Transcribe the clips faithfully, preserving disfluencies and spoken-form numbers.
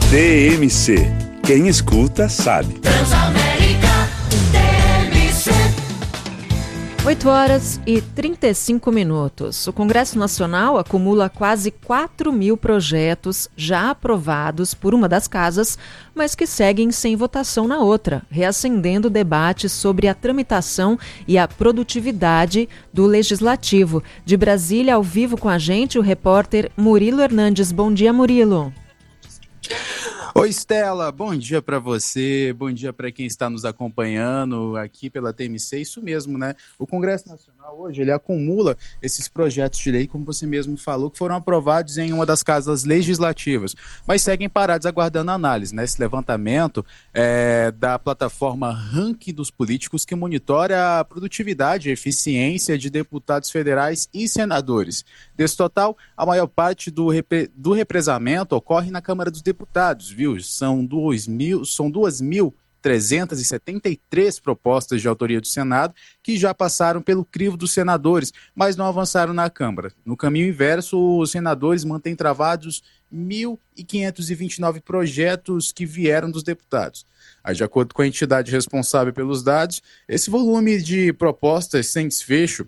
T M C. Quem escuta sabe. Transamérica T M C. oito horas e trinta e cinco minutos. O Congresso Nacional acumula quase quatro mil projetos já aprovados por uma das casas, mas que seguem sem votação na outra, reacendendo o debate sobre a tramitação e a produtividade do Legislativo. De Brasília, ao vivo com a gente, o repórter Murilo Hernandes. Bom dia, Murilo. Oi, Estela, bom dia para você, bom dia para quem está nos acompanhando aqui pela T M C, isso mesmo, né? O Congresso Nacional hoje, ele acumula esses projetos de lei, como você mesmo falou, que foram aprovados em uma das casas legislativas, mas seguem parados aguardando análise, né? Esse levantamento é da plataforma Ranking dos Políticos, que monitora a produtividade e eficiência de deputados federais e senadores. Desse total, a maior parte do, repre... do represamento ocorre na Câmara dos Deputados, viu? São duas mil, são duas mil trezentas e setenta e três propostas de autoria do Senado que já passaram pelo crivo dos senadores, mas não avançaram na Câmara. No caminho inverso, os senadores mantêm travados mil quinhentos e vinte e nove projetos que vieram dos deputados. Aí, de acordo com a entidade responsável pelos dados, esse volume de propostas sem desfecho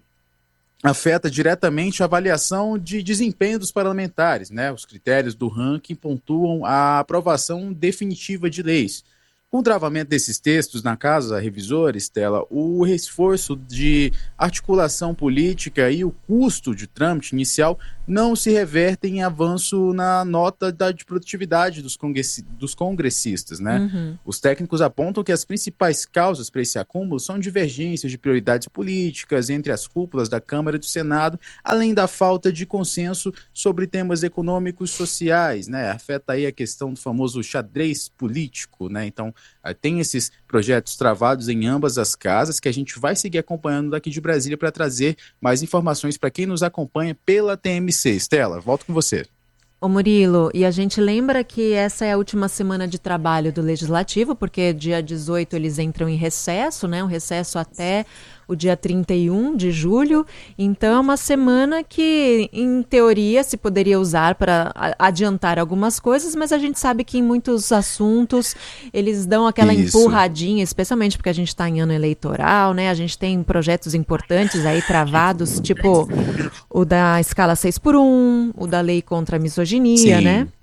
afeta diretamente a avaliação de desempenho dos parlamentares, né? Os critérios do ranking pontuam a aprovação definitiva de leis. Com o travamento desses textos na Casa Revisora, Estela, o esforço de articulação política e o custo de trâmite inicial não se revertem em avanço na nota da, de produtividade dos, congressi, dos congressistas, né? Uhum. Os técnicos apontam que as principais causas para esse acúmulo são divergências de prioridades políticas entre as cúpulas da Câmara e do Senado, além da falta de consenso sobre temas econômicos e sociais, né? Afeta aí a questão do famoso xadrez político, né? Então, tem esses projetos travados em ambas as casas que a gente vai seguir acompanhando daqui de Brasília para trazer mais informações para quem nos acompanha pela T M C. Estela, volto com você. Ô Murilo, e a gente lembra que essa é a última semana de trabalho do Legislativo, porque dia dezoito eles entram em recesso, né? Um recesso até o dia trinta e um de julho, então é uma semana que, em teoria, se poderia usar para adiantar algumas coisas, mas a gente sabe que em muitos assuntos eles dão aquela Isso. empurradinha, especialmente porque a gente está em ano eleitoral, né? A gente tem projetos importantes aí travados, tipo o da escala seis por um, o da lei contra a misoginia, Sim. né?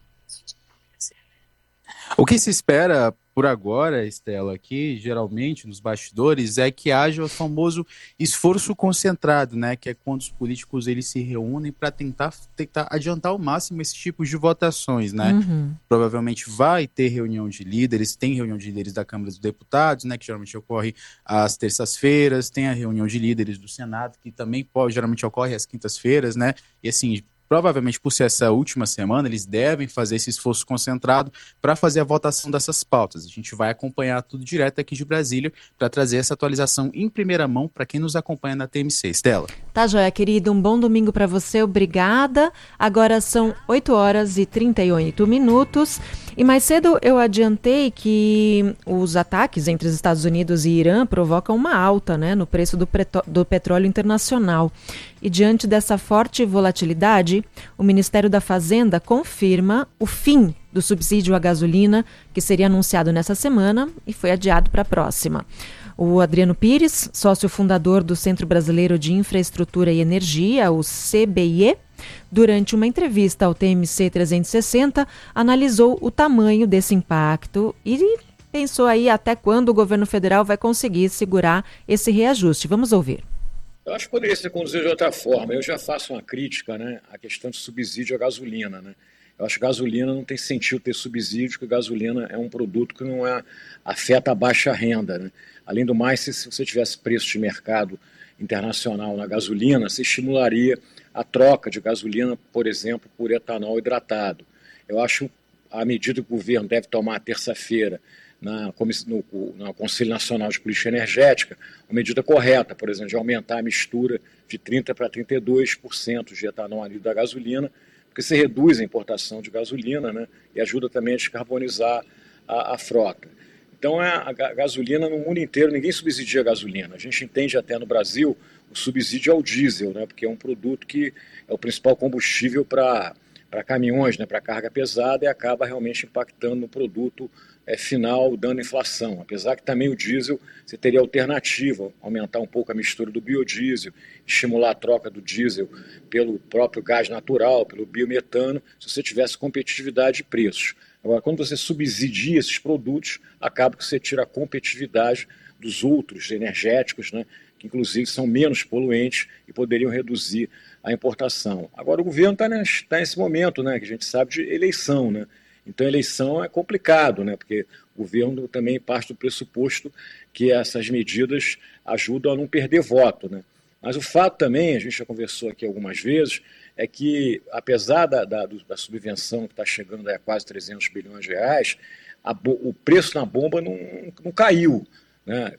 O que se espera por agora, Estela, aqui, geralmente, nos bastidores, é que haja o famoso esforço concentrado, né? Que é quando os políticos eles se reúnem para tentar, tentar adiantar ao máximo esse tipo de votações, né? Uhum. Provavelmente vai ter reunião de líderes, tem reunião de líderes da Câmara dos Deputados, né? Que geralmente ocorre às terças-feiras, tem a reunião de líderes do Senado, que também pode, geralmente ocorre às quintas-feiras, né? E assim, provavelmente por ser essa última semana, eles devem fazer esse esforço concentrado para fazer a votação dessas pautas. A gente vai acompanhar tudo direto aqui de Brasília para trazer essa atualização em primeira mão para quem nos acompanha na T M C. Estela. Tá, joia, querido. Um bom domingo para você. Obrigada. Agora são oito horas e trinta e oito minutos. E mais cedo eu adiantei que os ataques entre os Estados Unidos e Irã provocam uma alta, né, no preço do, preto- do petróleo internacional. E diante dessa forte volatilidade, o Ministério da Fazenda confirma o fim do subsídio à gasolina, que seria anunciado nessa semana e foi adiado para a próxima. O Adriano Pires, sócio fundador do Centro Brasileiro de Infraestrutura e Energia, o C B I E, durante uma entrevista ao T M C trezentos e sessenta, analisou o tamanho desse impacto e pensou aí até quando o governo federal vai conseguir segurar esse reajuste. Vamos ouvir. Eu acho que poderia ser conduzido de outra forma. Eu já faço uma crítica, né, à questão de subsídio à gasolina, né? Eu acho que gasolina não tem sentido ter subsídio, porque gasolina é um produto que não é, afeta a baixa renda, né? Além do mais, se, se você tivesse preço de mercado internacional na gasolina, você estimularia a troca de gasolina, por exemplo, por etanol hidratado. Eu acho a medida que o governo deve tomar terça-feira na, no, no Conselho Nacional de Política Energética, uma medida correta, por exemplo, de aumentar a mistura de trinta por cento para trinta e dois por cento de etanol ali da gasolina, porque você reduz a importação de gasolina, né, e ajuda também a descarbonizar a, a frota. Então, a, a gasolina no mundo inteiro, ninguém subsidia a gasolina. A gente entende até no Brasil o subsídio ao diesel, né, porque é um produto que é o principal combustível para para caminhões, né, para carga pesada, e acaba realmente impactando no produto é, final, dando inflação. Apesar que também o diesel, você teria alternativa, aumentar um pouco a mistura do biodiesel, estimular a troca do diesel pelo próprio gás natural, pelo biometano, se você tivesse competitividade de preços. Agora, quando você subsidia esses produtos, acaba que você tira a competitividade dos outros energéticos, né, que inclusive são menos poluentes e poderiam reduzir a importação. Agora, o governo está tá nesse momento, né, que a gente sabe, de eleição, né? Então, a eleição é complicado, né, porque o governo também parte do pressuposto que essas medidas ajudam a não perder voto, né? Mas o fato também, a gente já conversou aqui algumas vezes, é que, apesar da, da, da subvenção que está chegando a quase trezentos bilhões de reais, a, o preço na bomba não, não caiu, né?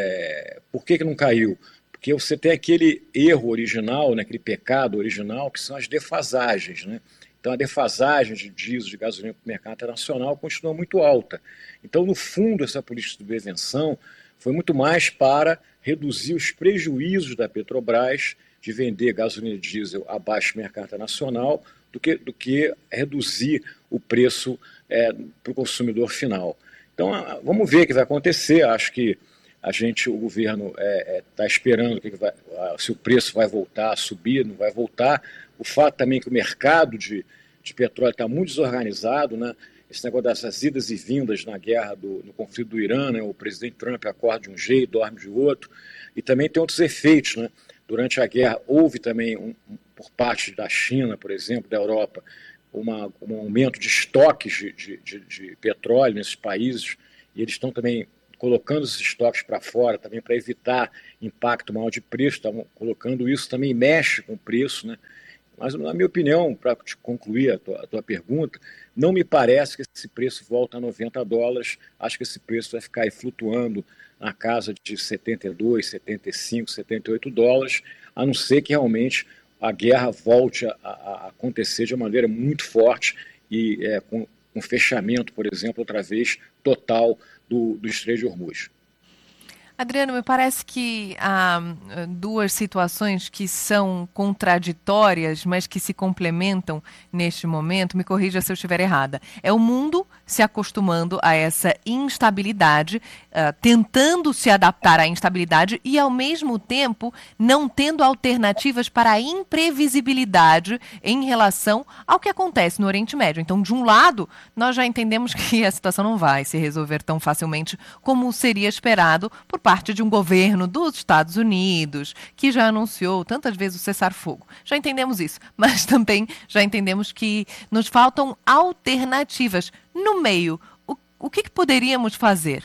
É, por que, que não caiu? Porque você tem aquele erro original, né, aquele pecado original, que são as defasagens, né? Então, a defasagem de diesel, de gasolina para o mercado internacional continua muito alta. Então, no fundo, essa política de prevenção foi muito mais para reduzir os prejuízos da Petrobras de vender gasolina e diesel abaixo do mercado internacional do que, do que reduzir o preço é, para o consumidor final. Então, vamos ver o que vai acontecer. Acho que a gente, o governo está é, é, esperando que vai, se o preço vai voltar a subir, não vai voltar. O fato também que o mercado de, de petróleo está muito desorganizado, né? Esse negócio dessas idas e vindas na guerra, do, no conflito do Irã, né? O presidente Trump acorda de um jeito, dorme de outro, e também tem outros efeitos, né? Durante a guerra houve também, um, por parte da China, por exemplo, da Europa, uma, um aumento de estoques de, de, de, de petróleo nesses países, e eles estão também colocando esses estoques para fora, também para evitar impacto maior de preço, estão colocando isso, também mexe com o preço, né? Mas, na minha opinião, para concluir a tua, a tua pergunta, não me parece que esse preço volta a noventa dólares. Acho que esse preço vai ficar aí flutuando na casa de setenta e dois, setenta e cinco, setenta e oito dólares, a não ser que realmente a guerra volte a, a acontecer de uma maneira muito forte e é, com um fechamento, por exemplo, outra vez, total do, do Estreito de Hormuz. Adriano, me parece que há duas situações que são contraditórias, mas que se complementam neste momento. Me corrija se eu estiver errada. É o mundo se acostumando a essa instabilidade, uh, tentando se adaptar à instabilidade e, ao mesmo tempo, não tendo alternativas para a imprevisibilidade em relação ao que acontece no Oriente Médio. Então, de um lado, nós já entendemos que a situação não vai se resolver tão facilmente como seria esperado por parte de um governo dos Estados Unidos, que já anunciou tantas vezes o cessar-fogo. Já entendemos isso, mas também já entendemos que nos faltam alternativas. No meio, o, o que, que poderíamos fazer?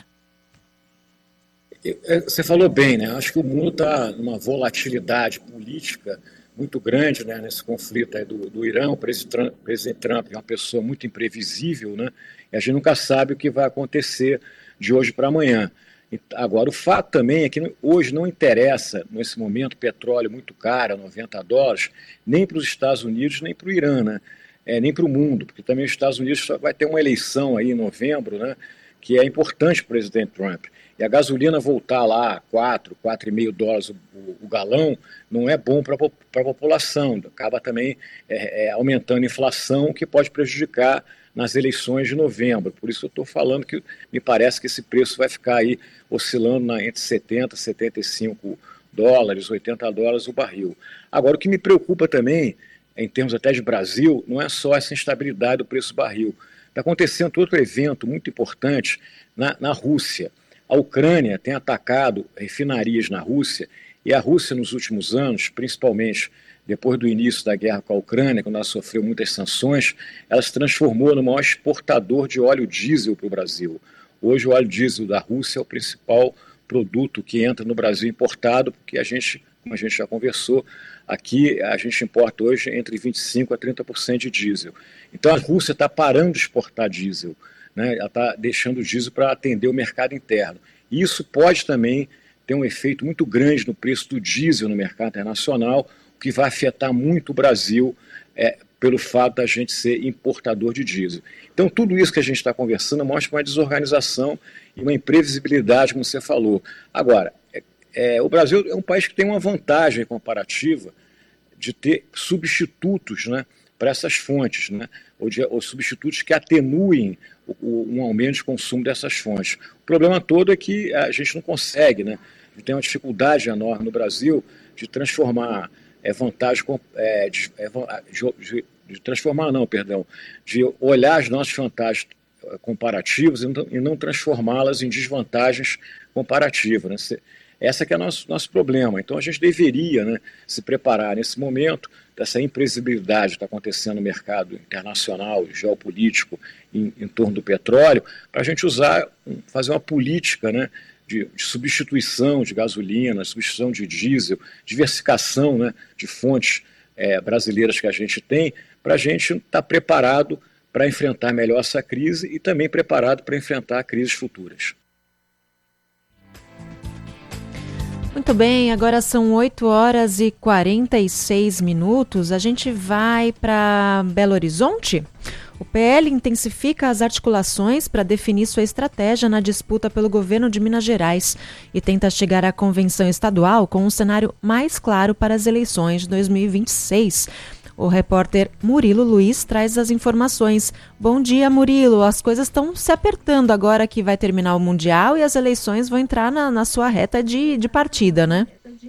Você falou bem, né? Acho que o mundo está numa volatilidade política muito grande, né, nesse conflito aí do, do Irã. O presidente, presidente Trump é uma pessoa muito imprevisível, né? E a gente nunca sabe o que vai acontecer de hoje para amanhã. Agora, o fato também é que hoje não interessa, nesse momento, petróleo muito caro, noventa dólares, nem para os Estados Unidos, nem para o Irã, né? É, nem para o mundo, porque também os Estados Unidos só vai ter uma eleição aí em novembro, né, que é importante para o presidente Trump. E a gasolina voltar lá a quatro, quatro vírgula cinco dólares o, o, o galão não é bom para a população. Acaba também é, é, aumentando a inflação, que pode prejudicar nas eleições de novembro. Por isso eu estou falando que me parece que esse preço vai ficar aí oscilando na, entre setenta, setenta e cinco dólares, oitenta dólares o barril. Agora, o que me preocupa também, em termos até de Brasil, não é só essa instabilidade do preço do barril. Está acontecendo outro evento muito importante na, na Rússia. A Ucrânia tem atacado refinarias na Rússia, e a Rússia, nos últimos anos, principalmente depois do início da guerra com a Ucrânia, quando ela sofreu muitas sanções, ela se transformou no maior exportador de óleo diesel para o Brasil. Hoje, o óleo diesel da Rússia é o principal produto que entra no Brasil importado, porque a gente, como a gente já conversou, aqui a gente importa hoje entre vinte e cinco por cento a trinta por cento de diesel. Então, a Rússia está parando de exportar diesel, né? Ela está deixando o diesel para atender o mercado interno. E isso pode também ter um efeito muito grande no preço do diesel no mercado internacional, que vai afetar muito o Brasil é, pelo fato da gente ser importador de diesel. Então, tudo isso que a gente está conversando mostra uma desorganização e uma imprevisibilidade, como você falou. Agora, é, é, o Brasil é um país que tem uma vantagem comparativa de ter substitutos, né, para essas fontes, né? ou, de, ou substitutos que atenuem o, o, um aumento de consumo dessas fontes. O problema todo é que a gente não consegue, né? A gente tem uma dificuldade enorme no Brasil de transformar é, vantagem, é, de, é, de, de transformar não, perdão, de olhar as nossas vantagens comparativas e não, e não transformá-las em desvantagens comparativas, né? Esse que é o nosso, nosso problema. Então a gente deveria, né, se preparar nesse momento dessa imprevisibilidade que está acontecendo no mercado internacional, geopolítico, em, em torno do petróleo, para a gente usar, fazer uma política, né, de, de substituição de gasolina, substituição de diesel, diversificação, né, de fontes é, brasileiras que a gente tem, para a gente estar preparado para enfrentar melhor essa crise e também preparado para enfrentar crises futuras. Muito bem, agora são oito horas e quarenta e seis minutos. A gente vai para Belo Horizonte. O P L intensifica as articulações para definir sua estratégia na disputa pelo governo de Minas Gerais e tenta chegar à convenção estadual com um cenário mais claro para as eleições de dois mil e vinte e seis. O repórter Murilo Luiz traz as informações. Bom dia, Murilo. As coisas estão se apertando agora que vai terminar o Mundial e as eleições vão entrar na, na sua reta de, de partida, né?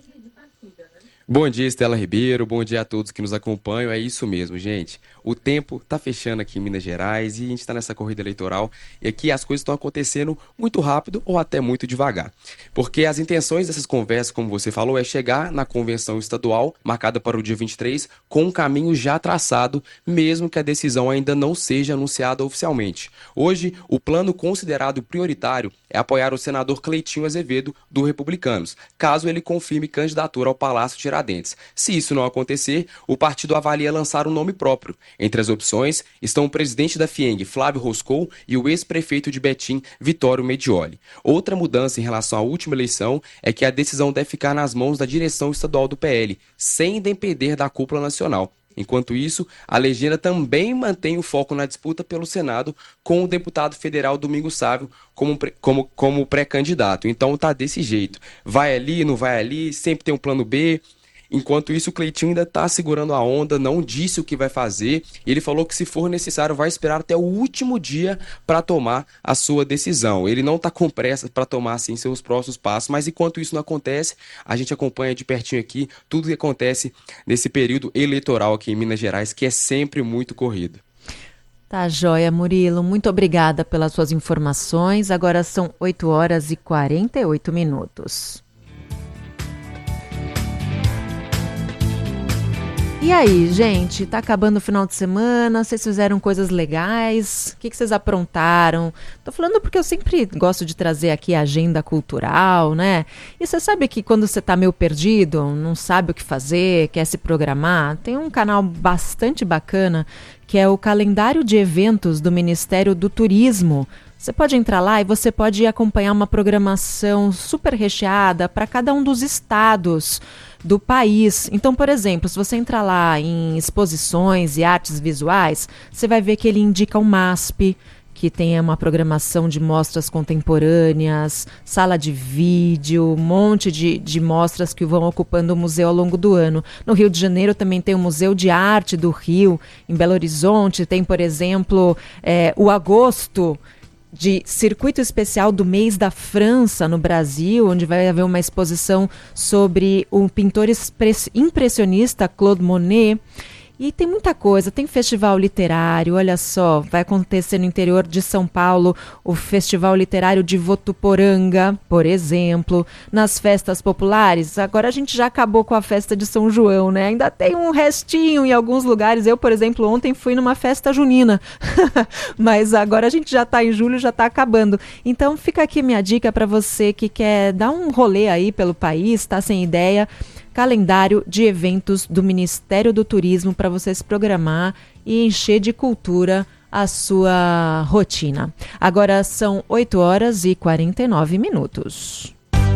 Bom dia, Estela Ribeiro. Bom dia a todos que nos acompanham. É isso mesmo, gente. O tempo está fechando aqui em Minas Gerais e a gente está nessa corrida eleitoral e aqui as coisas estão acontecendo muito rápido ou até muito devagar. Porque as intenções dessas conversas, como você falou, é chegar na convenção estadual, marcada para o dia vinte e três, com um caminho já traçado, mesmo que a decisão ainda não seja anunciada oficialmente. Hoje, o plano considerado prioritário é apoiar o senador Cleitinho Azevedo, do Republicanos, caso ele confirme candidatura ao Palácio Tiradentes. Se isso não acontecer, o partido avalia lançar um nome próprio. Entre as opções estão o presidente da FIENG, Flávio Roscoe, e o ex-prefeito de Betim, Vitório Medioli. Outra mudança em relação à última eleição é que a decisão deve ficar nas mãos da direção estadual do P L, sem depender da cúpula nacional. Enquanto isso, a legenda também mantém o foco na disputa pelo Senado com o deputado federal Domingos Sávio como, como, como pré-candidato. Então tá desse jeito. Vai ali, não vai ali, sempre tem um plano B. Enquanto isso, o Cleitinho ainda está segurando a onda, não disse o que vai fazer. Ele falou que, se for necessário, vai esperar até o último dia para tomar a sua decisão. Ele não está com pressa para tomar assim, seus próximos passos, mas enquanto isso não acontece, a gente acompanha de pertinho aqui tudo que acontece nesse período eleitoral aqui em Minas Gerais, que é sempre muito corrido. Tá joia, Murilo. Muito obrigada pelas suas informações. Agora são oito horas e quarenta e oito minutos. E aí, gente, tá acabando o final de semana, vocês fizeram coisas legais, o que, que vocês aprontaram? Tô falando porque eu sempre gosto de trazer aqui a agenda cultural, né? E você sabe que quando você tá meio perdido, não sabe o que fazer, quer se programar, tem um canal bastante bacana que é o calendário de eventos do Ministério do Turismo. Você pode entrar lá e você pode acompanhar uma programação super recheada para cada um dos estados do país. Então, por exemplo, se você entrar lá em exposições e artes visuais, você vai ver que ele indica o MASP, que tem uma programação de mostras contemporâneas, sala de vídeo, um monte de, de mostras que vão ocupando o museu ao longo do ano. No Rio de Janeiro também tem o Museu de Arte do Rio, em Belo Horizonte tem, por exemplo, é, o Agosto, de circuito especial do mês da França no Brasil, onde vai haver uma exposição sobre o pintor impressionista Claude Monet. E tem muita coisa, tem festival literário, olha só, vai acontecer no interior de São Paulo o Festival Literário de Votuporanga, por exemplo, nas festas populares. Agora a gente já acabou com a festa de São João, né? Ainda tem um restinho em alguns lugares. Eu, por exemplo, ontem fui numa festa junina, mas agora a gente já está em julho, já está acabando. Então fica aqui minha dica para você que quer dar um rolê aí pelo país, está sem ideia. Calendário de eventos do Ministério do Turismo para você se programar e encher de cultura a sua rotina. Agora são oito horas e quarenta e nove minutos.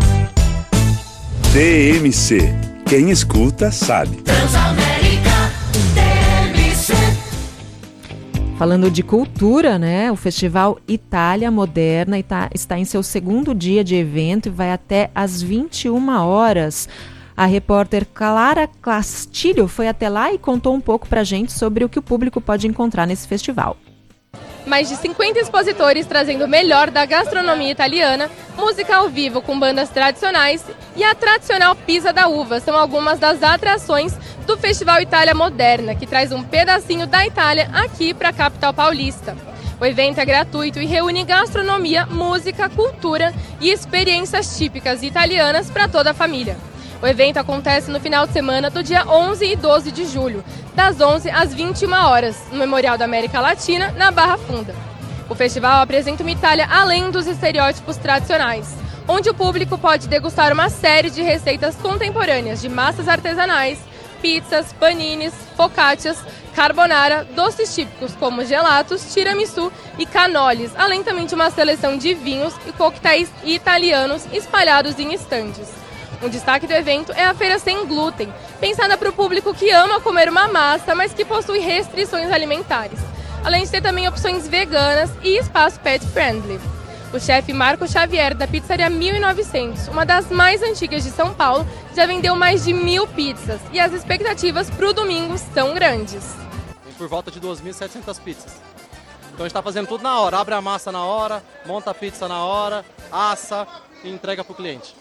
T M C. Quem escuta sabe. Transamérica T M C. Falando de cultura, né? O Festival Itália Moderna está em seu segundo dia de evento e vai até às vinte e uma horas. A repórter Clara Castilho foi até lá e contou um pouco pra gente sobre o que o público pode encontrar nesse festival. Mais de cinquenta expositores trazendo o melhor da gastronomia italiana, música ao vivo com bandas tradicionais e a tradicional Pisa da Uva são algumas das atrações do Festival Itália Moderna, que traz um pedacinho da Itália aqui para a capital paulista. O evento é gratuito e reúne gastronomia, música, cultura e experiências típicas italianas para toda a família. O evento acontece no final de semana do dia onze e doze de julho, das onze às vinte e uma horas, no Memorial da América Latina, na Barra Funda. O festival apresenta uma Itália além dos estereótipos tradicionais, onde o público pode degustar uma série de receitas contemporâneas de massas artesanais, pizzas, paninis, focaccias, carbonara, doces típicos como gelatos, tiramisu e canoles, além também de uma seleção de vinhos e coquetéis italianos espalhados em estandes. Um destaque do evento é a feira sem glúten, pensada para o público que ama comer uma massa, mas que possui restrições alimentares, além de ter também opções veganas e espaço pet friendly. O chefe Marco Xavier, da Pizzaria mil e novecentos, uma das mais antigas de São Paulo, já vendeu mais de mil pizzas e as expectativas para o domingo são grandes. Tem por volta de duas mil e setecentas pizzas. Então a gente está fazendo tudo na hora, abre a massa na hora, monta a pizza na hora, assa e entrega para o cliente.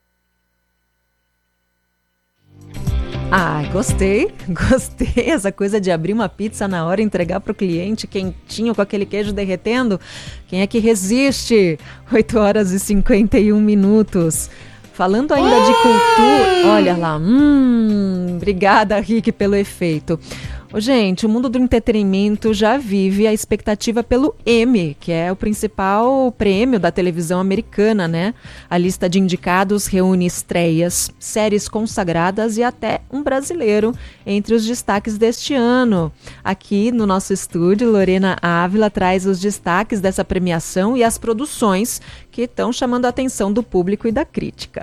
Ah, gostei, gostei. Essa coisa de abrir uma pizza na hora e entregar para o cliente quentinho com aquele queijo derretendo. Quem é que resiste? oito horas e cinquenta e um minutos. Falando ainda de cultura... Olha lá. Hum, obrigada, Rick, pelo efeito. Ô, gente, o mundo do entretenimento já vive a expectativa pelo Emmy, que é o principal prêmio da televisão americana, né? A lista de indicados reúne estreias, séries consagradas e até um brasileiro entre os destaques deste ano. Aqui no nosso estúdio, Lorena Ávila traz os destaques dessa premiação e as produções que estão chamando a atenção do público e da crítica.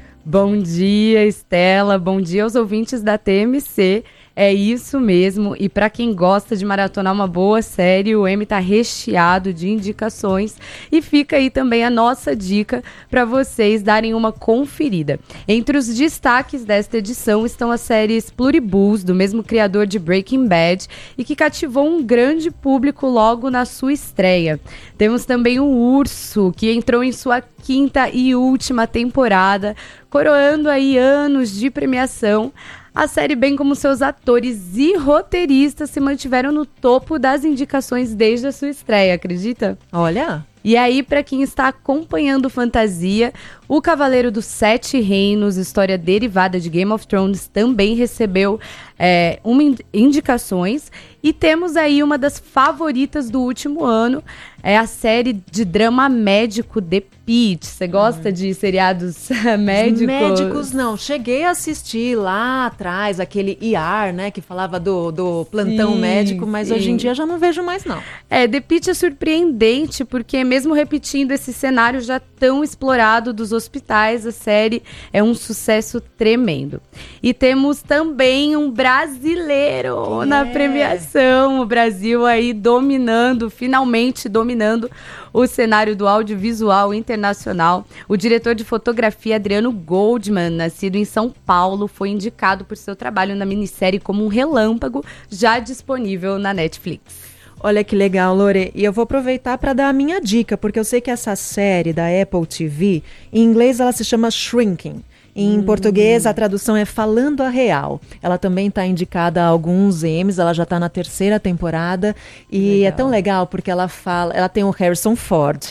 Bom dia, Estela. Bom dia aos ouvintes da T M C. É isso mesmo, e para quem gosta de maratonar uma boa série, o Emmy está recheado de indicações e fica aí também a nossa dica para vocês darem uma conferida. Entre os destaques desta edição estão as séries Pluribus, do mesmo criador de Breaking Bad, e que cativou um grande público logo na sua estreia. Temos também o Urso, que entrou em sua quinta e última temporada, coroando aí anos de premiação. A série, bem como seus atores e roteiristas, se mantiveram no topo das indicações desde a sua estreia, acredita? Olha! E aí, para quem está acompanhando fantasia, O Cavaleiro dos Sete Reinos, história derivada de Game of Thrones, também recebeu é, uma ind- indicações. E temos aí uma das favoritas do último ano, é a série de drama médico The Pitt. Você gosta hum. de seriados médicos? Médicos não, cheguei a assistir lá atrás, aquele E R, né, que falava do, do plantão sim, médico, mas sim. hoje em dia já não vejo mais não. É, The Pitt é surpreendente, porque mesmo repetindo esse cenário já tão explorado dos hospitais, a série é um sucesso tremendo. E temos também um brasileiro yeah. na premiação, o Brasil aí dominando, finalmente dominando o cenário do audiovisual internacional. O diretor de fotografia Adriano Goldman, nascido em São Paulo, foi indicado por seu trabalho na minissérie Como um Relâmpago, já disponível na Netflix. Olha que legal, Lore. E eu vou aproveitar para dar a minha dica, porque eu sei que essa série da Apple T V, em inglês ela se chama Shrinking. Em hum. português, a tradução é Falando a Real. Ela também está indicada a alguns Emmys, ela já está na terceira temporada. E legal. É tão legal porque ela fala, ela tem o Harrison Ford.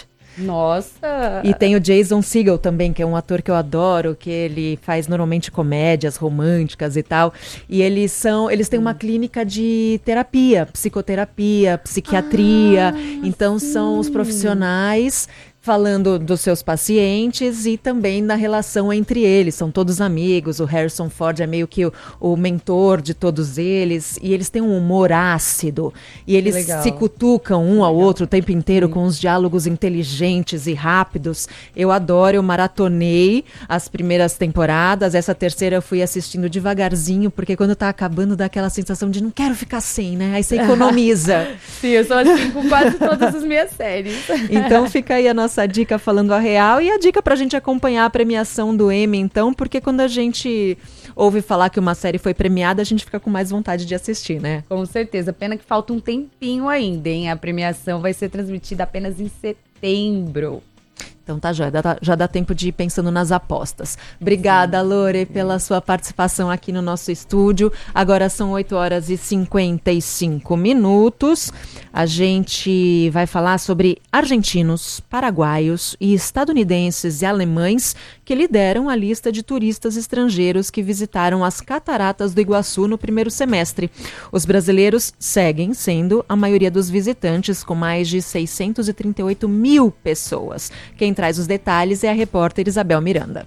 Nossa! E tem o Jason Segel também, que é um ator que eu adoro, que ele faz normalmente comédias românticas e tal. E eles são, eles têm uma clínica de terapia, psicoterapia, psiquiatria. Ah, então sim. São os profissionais falando dos seus pacientes e também na relação entre eles. São todos amigos, o Harrison Ford é meio que o, o mentor de todos eles, e eles têm um humor ácido, e eles legal. Se cutucam um legal. Ao outro o tempo inteiro Sim. com os diálogos inteligentes e rápidos. Eu adoro, eu maratonei as primeiras temporadas, essa terceira eu fui assistindo devagarzinho, porque quando tá acabando dá aquela sensação de não quero ficar sem, né? Aí você economiza. Sim, eu sou assim com quase todas as minhas séries. Então fica aí a nossa essa dica falando a real e a dica pra gente acompanhar a premiação do Emmy, então, porque quando a gente ouve falar que uma série foi premiada, a gente fica com mais vontade de assistir, né? Com certeza. Pena que falta um tempinho ainda, hein? A premiação vai ser transmitida apenas em setembro. Então tá, já dá, já dá tempo de ir pensando nas apostas. Obrigada, Lore, pela sua participação aqui no nosso estúdio. Agora são oito horas e cinquenta e cinco minutos. A gente vai falar sobre argentinos, paraguaios e estadunidenses e alemães que lideram a lista de turistas estrangeiros que visitaram as cataratas do Iguaçu no primeiro semestre. Os brasileiros seguem sendo a maioria dos visitantes, com mais de seiscentos e trinta e oito mil pessoas. Quem traz os detalhes é a repórter Isabel Miranda.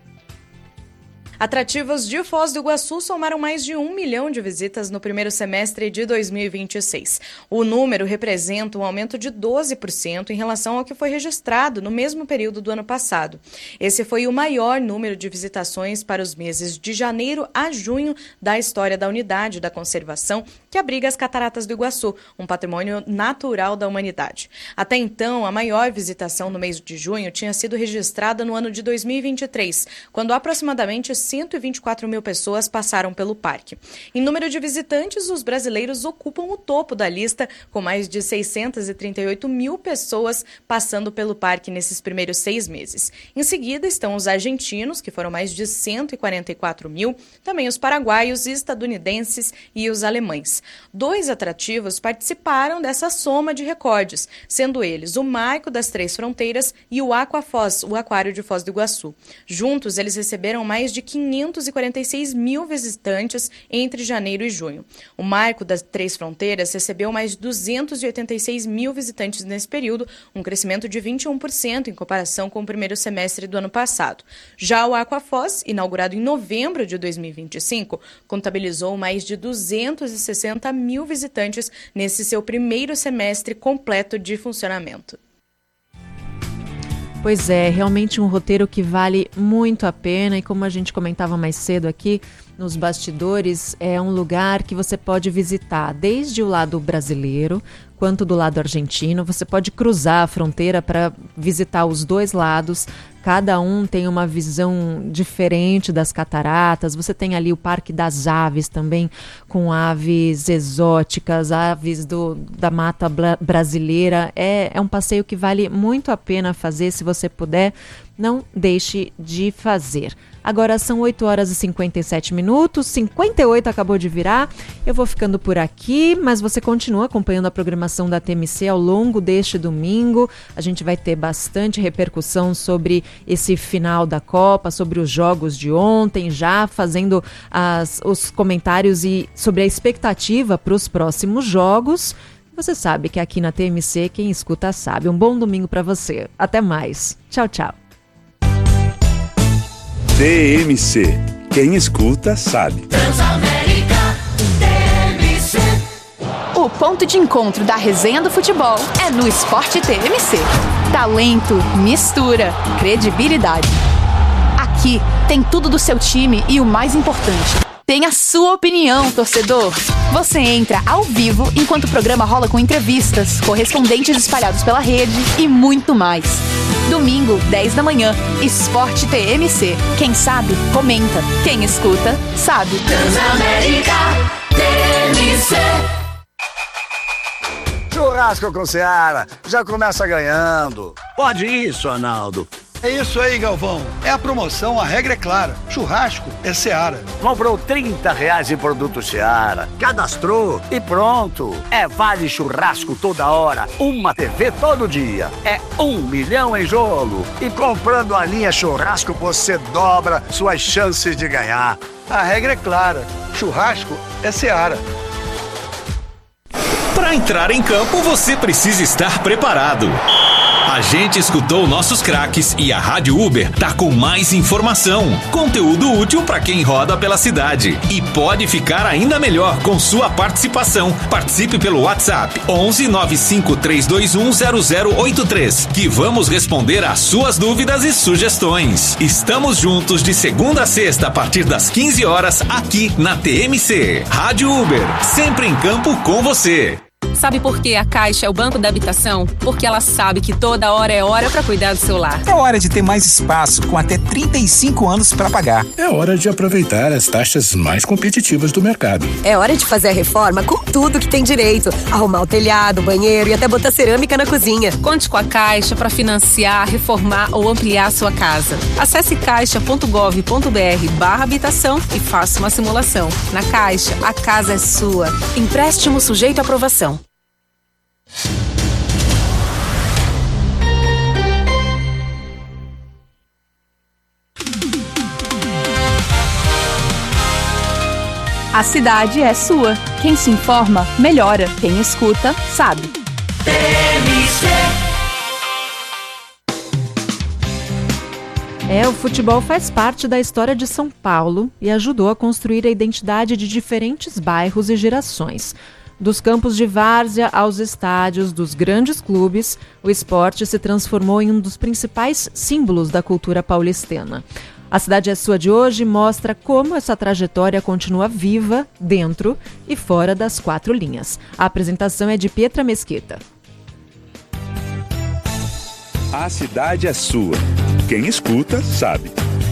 Atrativos de Foz do Iguaçu somaram mais de um milhão de visitas no primeiro semestre de dois mil e vinte e seis. O número representa um aumento de doze por cento em relação ao que foi registrado no mesmo período do ano passado. Esse foi o maior número de visitações para os meses de janeiro a junho da história da Unidade da Conservação, que abriga as Cataratas do Iguaçu, um patrimônio natural da humanidade. Até então, a maior visitação no mês de junho tinha sido registrada no ano de dois mil e vinte e três, quando aproximadamente cento e vinte e quatro mil pessoas passaram pelo parque. Em número de visitantes, os brasileiros ocupam o topo da lista, com mais de seiscentos e trinta e oito mil pessoas passando pelo parque nesses primeiros seis meses. Em seguida estão os argentinos, que foram mais de cento e quarenta e quatro mil, também os paraguaios, estadunidenses e os alemães. Dois atrativos participaram dessa soma de recordes, sendo eles o Marco das Três Fronteiras e o Aquafoz, o Aquário de Foz do Iguaçu. Juntos, eles receberam mais de quinhentos e quarenta e seis mil visitantes entre janeiro e junho. O Marco das Três Fronteiras recebeu mais de duzentos e oitenta e seis mil visitantes nesse período, um crescimento de vinte e um por cento em comparação com o primeiro semestre do ano passado. Já o Aquafoz, inaugurado em novembro de dois mil e vinte e cinco, contabilizou mais de duzentos e sessenta mil visitantes nesse seu primeiro semestre completo de funcionamento. Pois é, realmente um roteiro que vale muito a pena e como a gente comentava mais cedo aqui nos bastidores, é um lugar que você pode visitar desde o lado brasileiro quanto do lado argentino. Você pode cruzar a fronteira para visitar os dois lados. Cada um tem uma visão diferente das cataratas. Você tem ali o Parque das Aves também, com aves exóticas, aves do, da mata bra- brasileira. É, é um passeio que vale muito a pena fazer, se você puder. Não deixe de fazer. Agora são oito horas e cinquenta e sete minutos, cinquenta e oito acabou de virar. Eu vou ficando por aqui, mas você continua acompanhando a programação da T M C ao longo deste domingo. A gente vai ter bastante repercussão sobre esse final da Copa, sobre os jogos de ontem, já fazendo as, os comentários e sobre a expectativa para os próximos jogos. Você sabe que aqui na T M C quem escuta sabe. Um bom domingo para você. Até mais. Tchau, tchau. T M C. Quem escuta sabe. Transamérica T M C. O ponto de encontro da resenha do futebol é no Esporte T M C. Talento, mistura, credibilidade. Aqui tem tudo do seu time e o mais importante, tem a sua opinião, torcedor. Você entra ao vivo enquanto o programa rola com entrevistas, correspondentes espalhados pela rede e muito mais. Domingo, dez da manhã, Esporte T M C. Quem sabe, comenta. Quem escuta, sabe. Transamérica T M C. Churrasco com Seara, já começa ganhando. Pode isso, Arnaldo. É isso aí, Galvão. É a promoção, a regra é clara. Churrasco é Seara. Comprou trinta reais em produto Seara, cadastrou e pronto. É vale churrasco toda hora, uma T V todo dia. É um milhão em jogo. E comprando a linha churrasco, você dobra suas chances de ganhar. A regra é clara. Churrasco é Seara. Para entrar em campo, você precisa estar preparado. A gente escutou nossos craques e a Rádio Uber tá com mais informação, conteúdo útil para quem roda pela cidade. E pode ficar ainda melhor com sua participação. Participe pelo WhatsApp onze nove cinco três dois um zero zero oito três, que vamos responder às suas dúvidas e sugestões. Estamos juntos de segunda a sexta a partir das quinze horas aqui na T M C. Rádio Uber, sempre em campo com você. Sabe por que a Caixa é o banco da habitação? Porque ela sabe que toda hora é hora para cuidar do seu lar. É hora de ter mais espaço, com até trinta e cinco anos para pagar. É hora de aproveitar as taxas mais competitivas do mercado. É hora de fazer a reforma com tudo que tem direito. Arrumar o telhado, o banheiro e até botar cerâmica na cozinha. Conte com a Caixa para financiar, reformar ou ampliar a sua casa. Acesse caixa ponto gov ponto br barra habitação e faça uma simulação. Na Caixa, a casa é sua. Empréstimo sujeito à aprovação. A cidade é sua. Quem se informa, melhora. Quem escuta, sabe. T M C. É, o futebol faz parte da história de São Paulo e ajudou a construir a identidade de diferentes bairros e gerações. Dos campos de várzea aos estádios dos grandes clubes, o esporte se transformou em um dos principais símbolos da cultura paulistana. A Cidade é Sua de hoje mostra como essa trajetória continua viva dentro e fora das quatro linhas. A apresentação é de Pietra Mesquita. A cidade é sua. Quem escuta, sabe.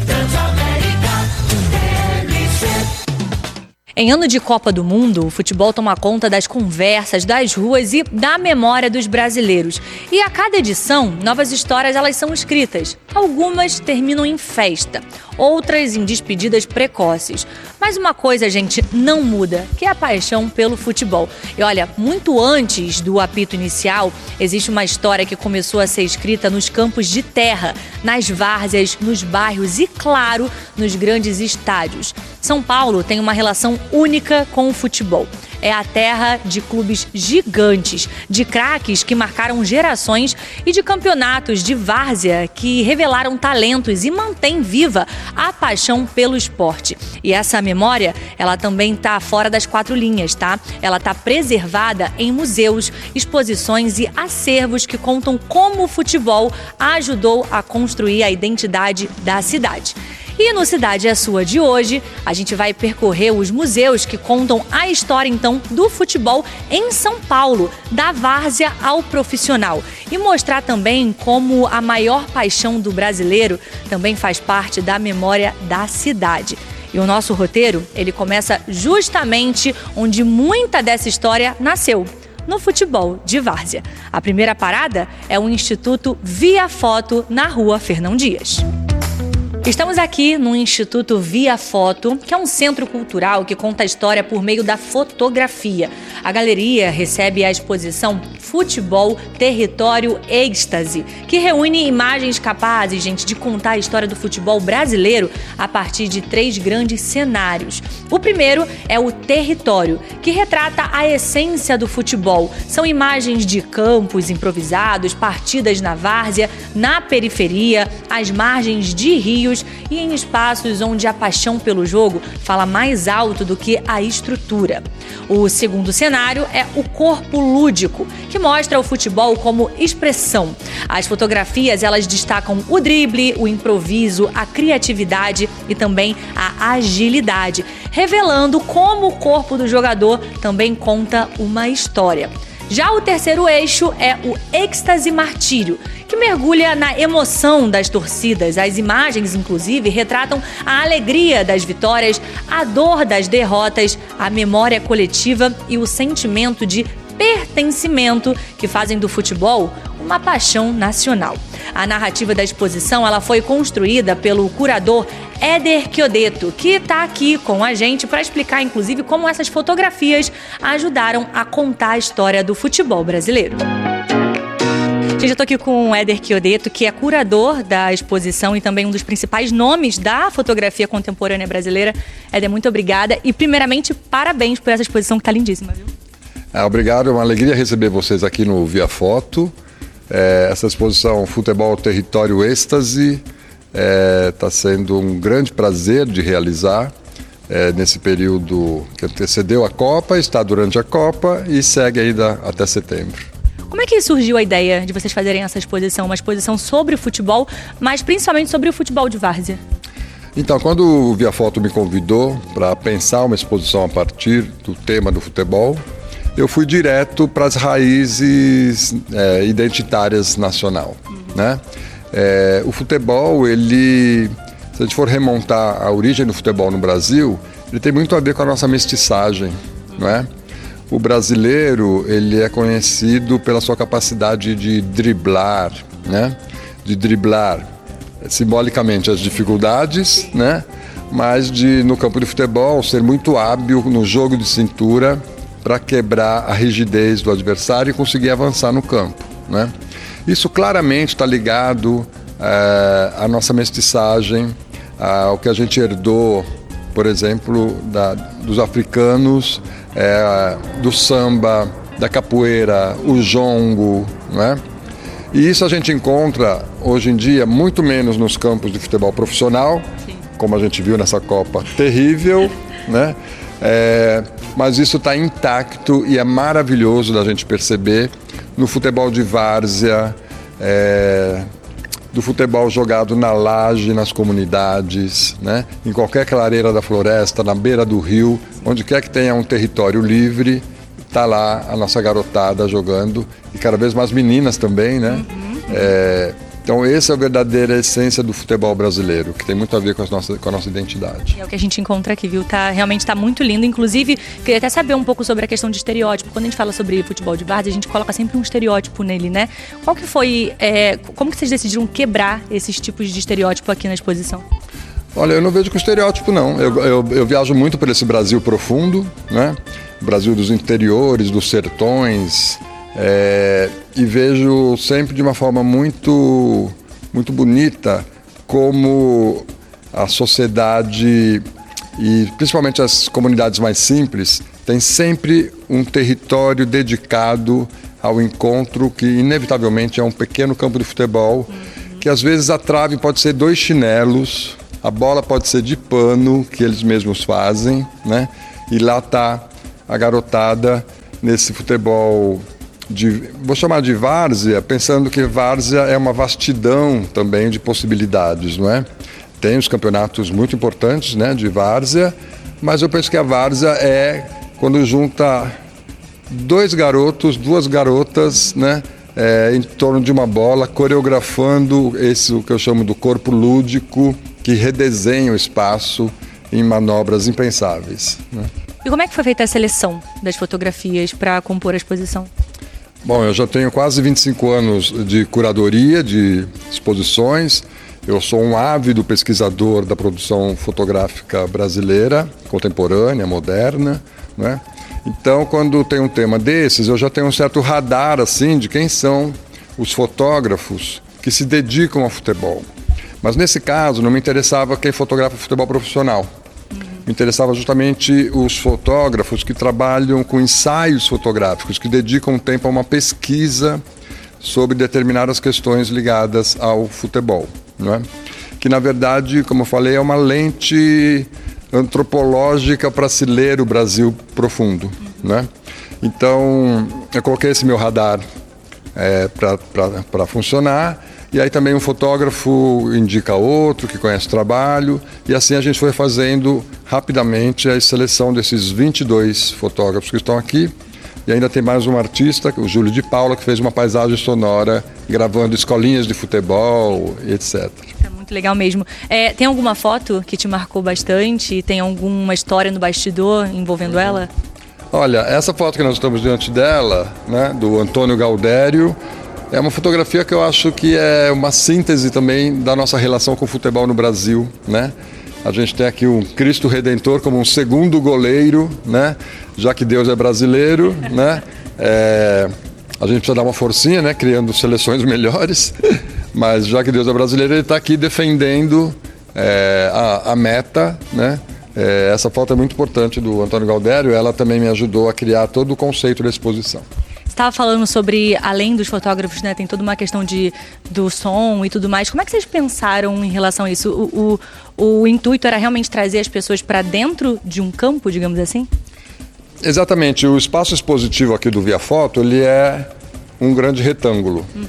Em ano de Copa do Mundo, o futebol toma conta das conversas, das ruas e da memória dos brasileiros. E a cada edição, novas histórias elas são escritas. Algumas terminam em festa, outras em despedidas precoces. Mas uma coisa, gente, não muda, que é a paixão pelo futebol. E olha, muito antes do apito inicial, existe uma história que começou a ser escrita nos campos de terra, nas várzeas, nos bairros e, claro, nos grandes estádios. São Paulo tem uma relação única com o futebol. É a terra de clubes gigantes, de craques que marcaram gerações e de campeonatos de várzea que revelaram talentos e mantém viva a paixão pelo esporte. E essa memória, ela também está fora das quatro linhas, tá? Ela está preservada em museus, exposições e acervos que contam como o futebol ajudou a construir a identidade da cidade. E no Cidade é Sua de hoje, a gente vai percorrer os museus que contam a história, então, do futebol em São Paulo, da várzea ao profissional. E mostrar também como a maior paixão do brasileiro também faz parte da memória da cidade. E o nosso roteiro, ele começa justamente onde muita dessa história nasceu. No futebol de várzea. A primeira parada é o Instituto Via Foto, na Rua Fernão Dias. Estamos aqui no Instituto Via Foto, que é um centro cultural que conta a história por meio da fotografia. A galeria recebe a exposição Futebol, Território, Êxtase, que reúne imagens capazes, gente, de contar a história do futebol brasileiro a partir de três grandes cenários. O primeiro é o Território, que retrata a essência do futebol. São imagens de campos improvisados, partidas na várzea, na periferia, às margens de rios e em espaços onde a paixão pelo jogo fala mais alto do que a estrutura. O segundo cenário é o corpo lúdico, que mostra o futebol como expressão. As fotografias, elas destacam o drible, o improviso, a criatividade e também a agilidade, revelando como o corpo do jogador também conta uma história. Já o terceiro eixo é o êxtase martírio, que mergulha na emoção das torcidas. As imagens, inclusive, retratam a alegria das vitórias, a dor das derrotas, a memória coletiva e o sentimento de pertencimento que fazem do futebol uma paixão nacional. A narrativa da exposição ela foi construída pelo curador Éder Chiodeto, que está aqui com a gente para explicar, inclusive, como essas fotografias ajudaram a contar a história do futebol brasileiro. Gente, eu tô aqui com o Éder Chiodeto, que é curador da exposição e também um dos principais nomes da fotografia contemporânea brasileira. Éder, muito obrigada e, primeiramente, parabéns por essa exposição que tá lindíssima, viu? É, obrigado, é uma alegria receber vocês aqui no Via Foto. É, essa exposição Futebol, Território, Êxtase está é, sendo um grande prazer de realizar é, nesse período que antecedeu a Copa, está durante a Copa e segue ainda até setembro. Como é que surgiu a ideia de vocês fazerem essa exposição? Uma exposição sobre o futebol, mas principalmente sobre o futebol de várzea? Então, quando o Via Foto me convidou para pensar uma exposição a partir do tema do futebol, eu fui direto para as raízes é, identitárias nacional, né? É, o futebol, ele, se a gente for remontar a origem do futebol no Brasil, ele tem muito a ver com a nossa mestiçagem, não é? O brasileiro, ele é conhecido pela sua capacidade de driblar, né? De driblar simbolicamente as dificuldades, né? Mas de, no campo de futebol, ser muito hábil no jogo de cintura para quebrar a rigidez do adversário e conseguir avançar no campo, né? Isso claramente está ligado é, à nossa mestiçagem, ao que a gente herdou, por exemplo, da, dos africanos, é, do samba, da capoeira, o jongo, né? E isso a gente encontra hoje em dia muito menos nos campos de futebol profissional, sim, como a gente viu nessa Copa terrível, né? É, mas isso está intacto e é maravilhoso da gente perceber no futebol de várzea, é, do futebol jogado na laje, nas comunidades, né? Em qualquer clareira da floresta, na beira do rio, onde quer que tenha um território livre, está lá a nossa garotada jogando, e cada vez mais meninas também, né? Uhum. É, então essa é a verdadeira essência do futebol brasileiro, que tem muito a ver com, as nossas, com a nossa identidade. É o que a gente encontra aqui, viu? Tá, realmente está muito lindo. Inclusive, queria até saber um pouco sobre a questão de estereótipo. Quando a gente fala sobre futebol de várzea, a gente coloca sempre um estereótipo nele, né? Qual que foi, é, como que vocês decidiram quebrar esses tipos de estereótipo aqui na exposição? Olha, eu não vejo com estereótipo, não. Eu, eu, eu viajo muito por esse Brasil profundo, né? Brasil dos interiores, dos sertões, é, e vejo sempre de uma forma muito, muito bonita como a sociedade e principalmente as comunidades mais simples têm sempre um território dedicado ao encontro que inevitavelmente é um pequeno campo de futebol, que às vezes a trave pode ser dois chinelos, a bola pode ser de pano, que eles mesmos fazem, né? E lá está a garotada nesse futebol de, vou chamar de várzea, pensando que várzea é uma vastidão também de possibilidades, não é? Tem os campeonatos muito importantes, né, de várzea, mas eu penso que a várzea é quando junta dois garotos, duas garotas, né, é, em torno de uma bola, coreografando esse, o que eu chamo do corpo lúdico, que redesenha o espaço em manobras impensáveis, né? E como é que foi feita a seleção das fotografias para compor a exposição? Bom, eu já tenho quase vinte e cinco anos de curadoria, de exposições. Eu sou um ávido pesquisador da produção fotográfica brasileira, contemporânea, moderna, né? Então, quando tem um tema desses, eu já tenho um certo radar, assim, de quem são os fotógrafos que se dedicam ao futebol. Mas nesse caso, não me interessava quem fotografa futebol profissional. Me interessava justamente os fotógrafos que trabalham com ensaios fotográficos, que dedicam tempo a uma pesquisa sobre determinadas questões ligadas ao futebol, não é? Que, na verdade, como eu falei, é uma lente antropológica para se ler o Brasil profundo, né? Então, eu coloquei esse meu radar é, para funcionar. E aí também um fotógrafo indica outro que conhece o trabalho, e assim a gente foi fazendo rapidamente a seleção desses vinte e dois fotógrafos que estão aqui. E ainda tem mais um artista, o Júlio de Paula, que fez uma paisagem sonora gravando escolinhas de futebol e etcétera. É muito legal mesmo. É, tem alguma foto que te marcou bastante? Tem alguma história no bastidor envolvendo ela? Olha, essa foto que nós estamos diante dela, né, do Antônio Gaudério, é uma fotografia que eu acho que é uma síntese também da nossa relação com o futebol no Brasil, né? A gente tem aqui um Cristo Redentor como um segundo goleiro, né? Já que Deus é brasileiro, né? É, a gente precisa dar uma forcinha, né? Criando seleções melhores, mas já que Deus é brasileiro, ele está aqui defendendo é, a, a meta, né? É, essa foto é muito importante do Antônio Gaudério, ela também me ajudou a criar todo o conceito da exposição. Você estava falando sobre, além dos fotógrafos, né, tem toda uma questão de, do som e tudo mais. Como é que vocês pensaram em relação a isso? O, o, o intuito era realmente trazer as pessoas para dentro de um campo, digamos assim? Exatamente. O espaço expositivo aqui do Via Foto, ele é um grande retângulo. Uhum.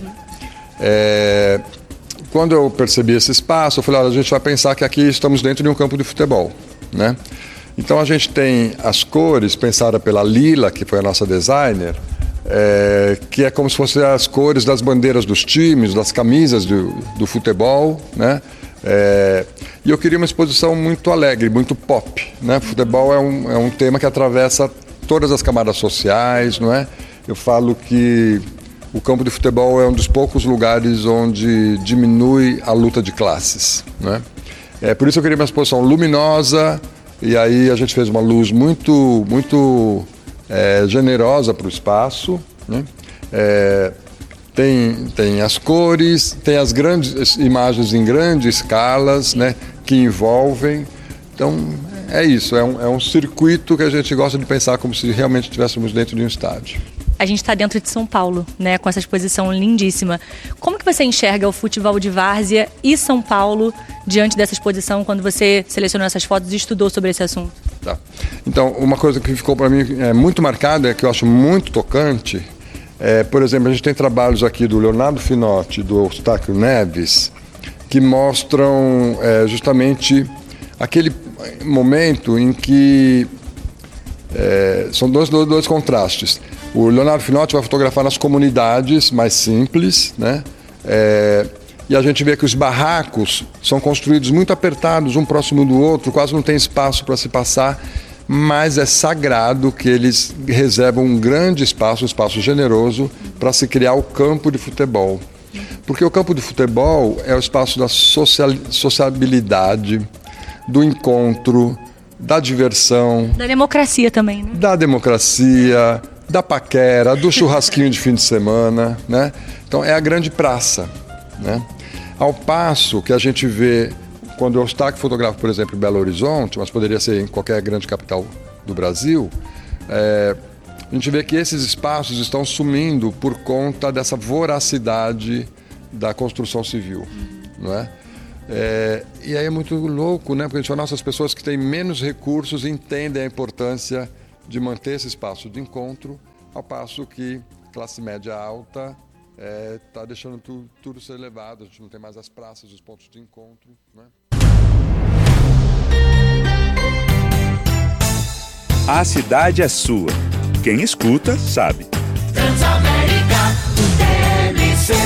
É, quando eu percebi esse espaço, eu falei, olha, a gente vai pensar que aqui estamos dentro de um campo de futebol, né? Então a gente tem as cores pensadas pela Lila, que foi a nossa designer, é, que é como se fossem as cores das bandeiras dos times, das camisas do, do futebol, né? É, e eu queria uma exposição muito alegre, muito pop, né? Futebol é um, é um tema que atravessa todas as camadas sociais, não é? Eu falo que o campo de futebol é um dos poucos lugares onde diminui a luta de classes, né? É, por isso eu queria uma exposição luminosa, e aí a gente fez uma luz muito, muito é, generosa para o espaço, né? É, tem, tem as cores, tem as grandes imagens em grandes escalas, né, que envolvem. Então, é isso, é um, é um circuito que a gente gosta de pensar como se realmente estivéssemos dentro de um estádio. A gente está dentro de São Paulo, né, com essa exposição lindíssima. Como que você enxerga o futebol de várzea e São Paulo diante dessa exposição, quando você selecionou essas fotos e estudou sobre esse assunto? Tá. Então, uma coisa que ficou para mim é, muito marcada, que eu acho muito tocante, é, por exemplo, a gente tem trabalhos aqui do Leonardo Finotti e do Eustáquio Neves, que mostram é, justamente aquele momento em que é, são dois, dois, dois contrastes. O Leonardo Finotti vai fotografar nas comunidades mais simples, né? É, e a gente vê que os barracos são construídos muito apertados, um próximo do outro, quase não tem espaço para se passar, mas é sagrado que eles reservam um grande espaço, um espaço generoso, para se criar o campo de futebol. Porque o campo de futebol é o espaço da social, sociabilidade, do encontro, da diversão. Da democracia também, né? Da democracia, da paquera, do churrasquinho de fim de semana, né? Então é a grande praça, né? Ao passo que a gente vê, quando o Eustáquio fotografa, por exemplo, em Belo Horizonte, mas poderia ser em qualquer grande capital do Brasil, é, a gente vê que esses espaços estão sumindo por conta dessa voracidade da construção civil, não é? É, e aí é muito louco, né? Porque a gente fala, nossa, as pessoas que têm menos recursos entendem a importância de manter esse espaço de encontro, ao passo que classe média alta está é, deixando tu, tudo ser elevado, a gente não tem mais as praças, os pontos de encontro, né? A cidade é sua. Quem escuta, sabe. Transamérica, T M C.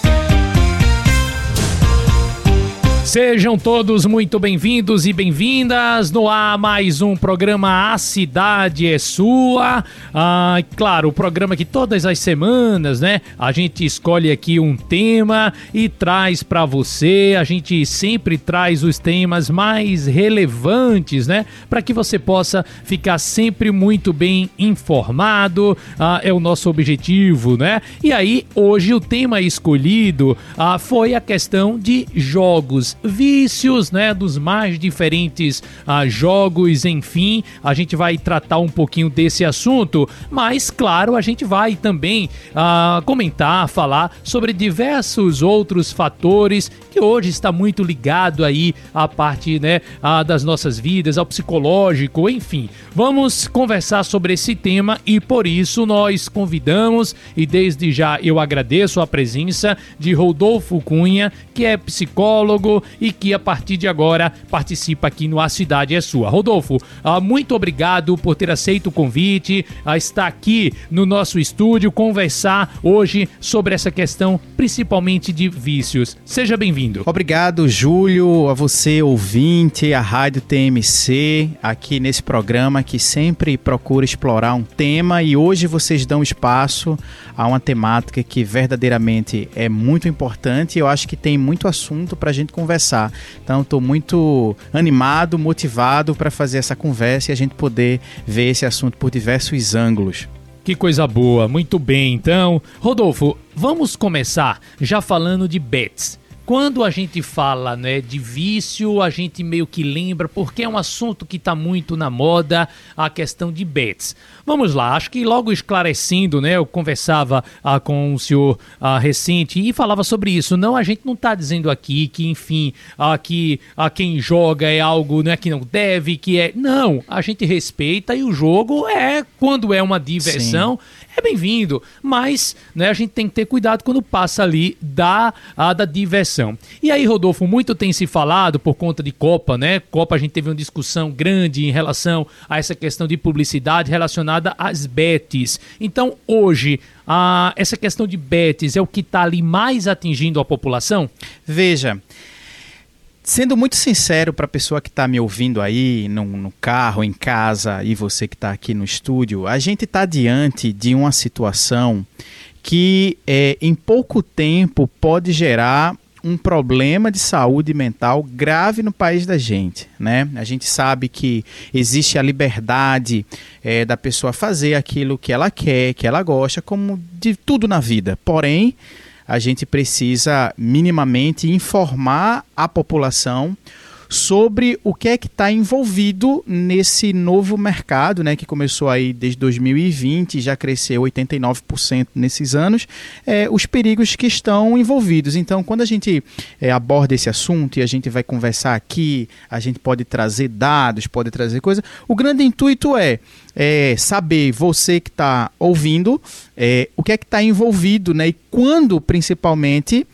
Sejam todos muito bem-vindos e bem-vindas no ar mais um programa A Cidade é Sua. Ah, claro, o programa que todas as semanas, né, a gente escolhe aqui um tema e traz para você. A gente sempre traz os temas mais relevantes, né, para que você possa ficar sempre muito bem informado. Ah, é o nosso objetivo, né? E aí, hoje o tema escolhido ah, foi a questão de jogos, vícios, né, dos mais diferentes ah, jogos, enfim, a gente vai tratar um pouquinho desse assunto, mas claro, a gente vai também ah, comentar, falar sobre diversos outros fatores que hoje está muito ligado aí à parte, né, ah, das nossas vidas, ao psicológico, enfim, vamos conversar sobre esse tema e por isso nós convidamos e desde já eu agradeço a presença de Rodolfo Cunha, que é psicólogo e que a partir de agora participa aqui no A Cidade é Sua. Rodolfo, ah, muito obrigado por ter aceito o convite, a estar aqui no nosso estúdio, conversar hoje sobre essa questão, principalmente de vícios. Seja bem-vindo. Obrigado, Júlio, a você, ouvinte, a Rádio T M C, aqui nesse programa que sempre procura explorar um tema e hoje vocês dão espaço a uma temática que verdadeiramente é muito importante e eu acho que tem muito assunto para a gente conversar. Então estou muito animado, motivado para fazer essa conversa e a gente poder ver esse assunto por diversos ângulos. Que coisa boa, muito bem. Então, Rodolfo, vamos começar já falando de bets. Quando a gente fala, né, de vício, a gente meio que lembra, porque é um assunto que está muito na moda, a questão de bets. Vamos lá, acho que logo esclarecendo, né, eu conversava ah, com um senhor ah, recente e falava sobre isso. Não, a gente não está dizendo aqui que, enfim, ah, que ah, quem joga é algo, né, que não deve, que é... Não, a gente respeita e o jogo é, quando é uma diversão... Sim. é bem-vindo, mas né, a gente tem que ter cuidado quando passa ali da, a, da diversão. E aí, Rodolfo, muito tem se falado por conta de Copa, né? Copa a gente teve uma discussão grande em relação a essa questão de publicidade relacionada às bets. Então, hoje, a, essa questão de bets é o que está ali mais atingindo a população? Veja, sendo muito sincero para a pessoa que está me ouvindo aí no, no carro, em casa, e você que está aqui no estúdio, a gente está diante de uma situação que é, em pouco tempo pode gerar um problema de saúde mental grave no país da gente, né? A gente sabe que existe a liberdade é, da pessoa fazer aquilo que ela quer, que ela gosta, como de tudo na vida. Porém, a gente precisa minimamente informar a população sobre o que é que está envolvido nesse novo mercado, né, que começou aí desde dois mil e vinte, já cresceu oitenta e nove por cento nesses anos, é, os perigos que estão envolvidos. Então, quando a gente é, aborda esse assunto e a gente vai conversar aqui, a gente pode trazer dados, pode trazer coisa, o grande intuito é, é saber, você que está ouvindo, é, o que é que está envolvido, né, e quando, principalmente,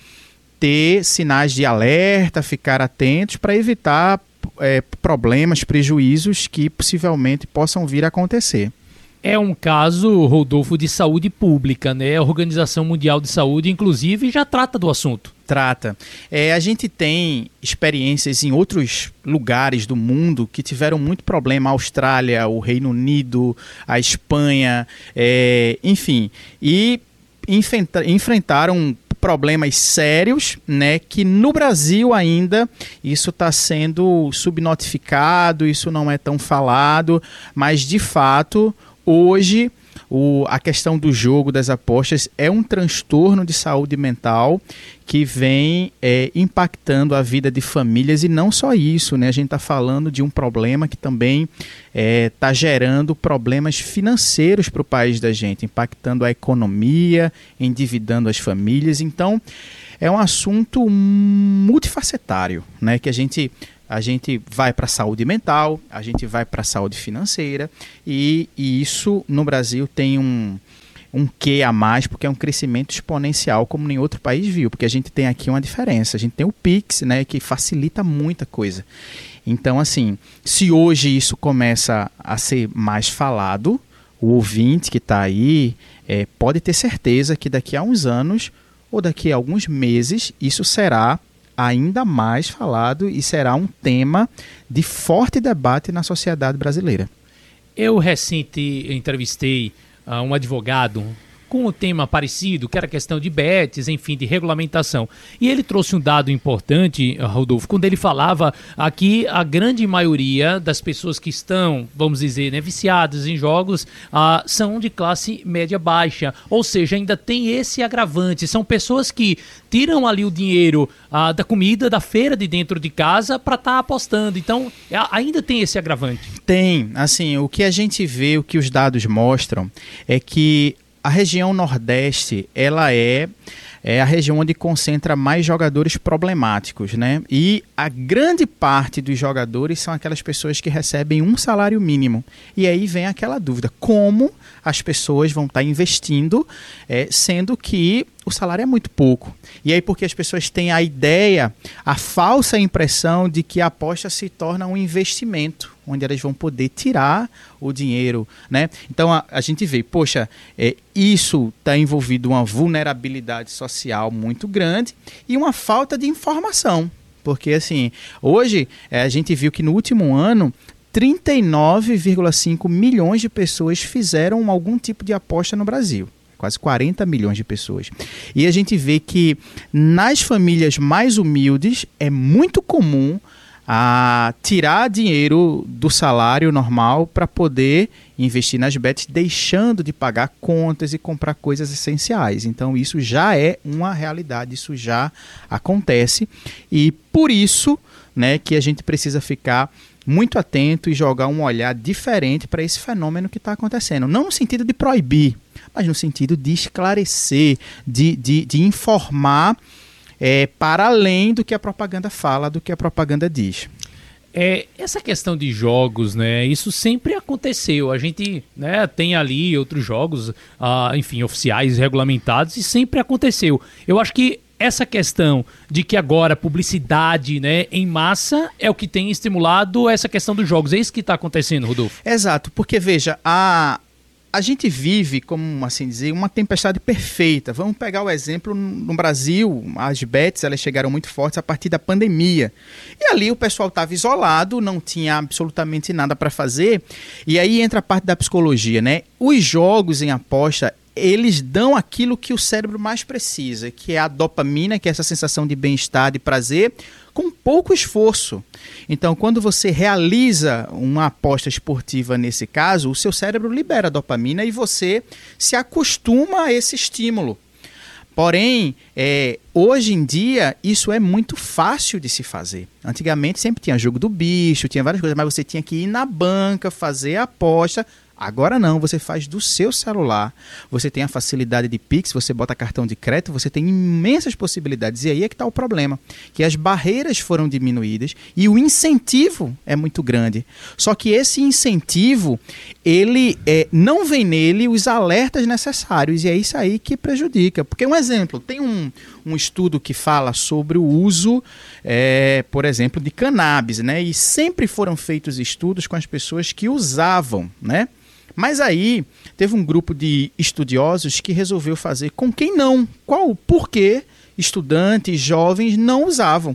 ter sinais de alerta, ficar atentos para evitar é, problemas, prejuízos que possivelmente possam vir a acontecer. É um caso, Rodolfo, de saúde pública, né? A Organização Mundial de Saúde, inclusive, já trata do assunto. Trata. É, a gente tem experiências em outros lugares do mundo que tiveram muito problema. A Austrália, o Reino Unido, a Espanha, é, enfim, e enfrenta- enfrentaram problemas sérios, né, que no Brasil ainda isso está sendo subnotificado, isso não é tão falado, mas de fato hoje o, a questão do jogo, das apostas, é um transtorno de saúde mental que vem é, impactando a vida de famílias, e não só isso, né? A gente está falando de um problema que também está é, gerando problemas financeiros para o país da gente, impactando a economia, endividando as famílias. Então, é um assunto multifacetário, né? Que a gente... A gente vai para a saúde mental, a gente vai para a saúde financeira, e, e isso no Brasil tem um, um quê a mais, porque é um crescimento exponencial, como nenhum outro país viu, porque a gente tem aqui uma diferença. A gente tem o Pix, né, que facilita muita coisa. Então, assim, se hoje isso começa a ser mais falado, o ouvinte que está aí é, pode ter certeza que daqui a uns anos ou daqui a alguns meses isso será ainda mais falado e será um tema de forte debate na sociedade brasileira. Eu recente entrevistei uh, um advogado com um tema parecido, que era a questão de bets, enfim, de regulamentação. E ele trouxe um dado importante, Rodolfo, quando ele falava aqui a grande maioria das pessoas que estão, vamos dizer, né, viciadas em jogos, ah, são de classe média baixa. Ou seja, ainda tem esse agravante. São pessoas que tiram ali o dinheiro ah, da comida, da feira de dentro de casa para estar tá apostando. Então, ainda tem esse agravante. Tem. Assim, o que a gente vê, o que os dados mostram, é que a região Nordeste, ela é, é a região onde concentra mais jogadores problemáticos, né? E a grande parte dos jogadores são aquelas pessoas que recebem um salário mínimo. E aí vem aquela dúvida, como as pessoas vão estar investindo, é, sendo que o salário é muito pouco. E aí porque as pessoas têm a ideia, a falsa impressão de que a aposta se torna um investimento, onde elas vão poder tirar o dinheiro, né? Então a, a gente vê, poxa, é, isso está envolvido uma vulnerabilidade social muito grande e uma falta de informação. Porque assim, hoje é, a gente viu que no último ano trinta e nove vírgula cinco milhões de pessoas fizeram algum tipo de aposta no Brasil. Quase quarenta milhões de pessoas. E a gente vê que nas famílias mais humildes é muito comum a tirar dinheiro do salário normal para poder investir nas bets, deixando de pagar contas e comprar coisas essenciais. Então isso já é uma realidade, isso já acontece, e por isso, né, que a gente precisa ficar muito atento e jogar um olhar diferente para esse fenômeno que está acontecendo. Não no sentido de proibir, mas no sentido de esclarecer, de, de, de informar é, para além do que a propaganda fala, do que a propaganda diz. É, essa questão de jogos, né, isso sempre aconteceu. A gente, né, tem ali outros jogos, ah, enfim, oficiais, regulamentados, e sempre aconteceu. Eu acho que essa questão de que agora publicidade, né, em massa é o que tem estimulado essa questão dos jogos. É isso que está acontecendo, Rodolfo? Exato, porque veja, a... A gente vive, como assim dizer, uma tempestade perfeita. Vamos pegar o exemplo no Brasil, as bets elas chegaram muito fortes a partir da pandemia. E ali o pessoal estava isolado, não tinha absolutamente nada para fazer. E aí entra a parte da psicologia, né? Os jogos em aposta, eles dão aquilo que o cérebro mais precisa, que é a dopamina, que é essa sensação de bem-estar, de prazer, com pouco esforço. Então, quando você realiza uma aposta esportiva nesse caso, o seu cérebro libera dopamina e você se acostuma a esse estímulo. Porém, é, hoje em dia, isso é muito fácil de se fazer. Antigamente sempre tinha jogo do bicho, tinha várias coisas, mas você tinha que ir na banca, fazer a aposta. Agora não, você faz do seu celular, você tem a facilidade de Pix, você bota cartão de crédito, você tem imensas possibilidades. E aí é que está o problema, que as barreiras foram diminuídas e o incentivo é muito grande. Só que esse incentivo, ele é, não vem nele os alertas necessários e é isso aí que prejudica. Porque um exemplo, tem um, um estudo que fala sobre o uso, é, por exemplo, de cannabis, né? E sempre foram feitos estudos com as pessoas que usavam, né? Mas aí teve um grupo de estudiosos que resolveu fazer com quem não. Qual? Por que estudantes, jovens não usavam?